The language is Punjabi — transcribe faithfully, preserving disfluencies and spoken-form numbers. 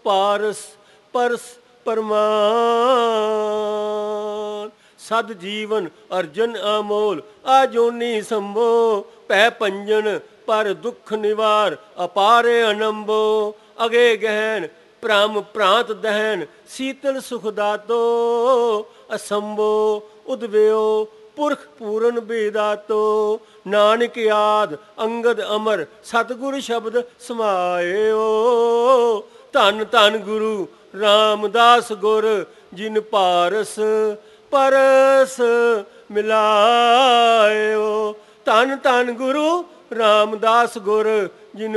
ਪਾਰਸ ਪਰਸ ਪਰਮਾਨ। ਸਦ ਜੀਵਨ ਅਰਜਨ ਅਮੋਲ ਆਜੋਨੀ ਸੰਭੋ। ਭੈ ਪੰਜਨ ਪਰ ਦੁੱਖ ਨਿਵਾਰ ਅਪਾਰੇ ਅਨੰਭੋ। ਅਗੇ ਗਹਿਨ ਭ੍ਰਮ ਭ੍ਰਾਂਤ ਦਹਿਨ ਸੀਤਲ ਸੁਖ ਦਾਤੋ। ਅਸੰਭੋ ਉਦਵਿਓ ਪੁਰਖ ਪੂਰਨ ਬੇਦਾਤੋ। ਨਾਨਕ ਆਦ ਅੰਗਦ ਅਮਰ ਸਤਿਗੁਰ ਸ਼ਬਦ ਸਮਾਇਓ। ਧੰਨ ਧੰਨ ਗੁਰੂ ਰਾਮਦਾਸ ਗੁਰ ਜਿਨ ਪਾਰਸ ਪਰਸ ਮਿਲਾਇਓ। ਧੰਨ ਧੰਨ ਗੁਰੂ ਰਾਮਦਾਸ ਗੁਰ ਜਿਨ